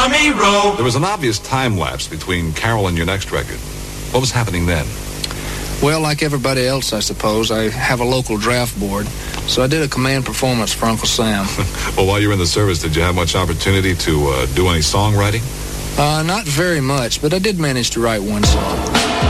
Tommy Rowe. There was an obvious time lapse between Carol and your next record. What was happening then? Well, like everybody else, I suppose, I have a local draft board, so I did a command performance for Uncle Sam. Well, while you were in the service, did you have much opportunity to do any songwriting? Not very much, but I did manage to write one song.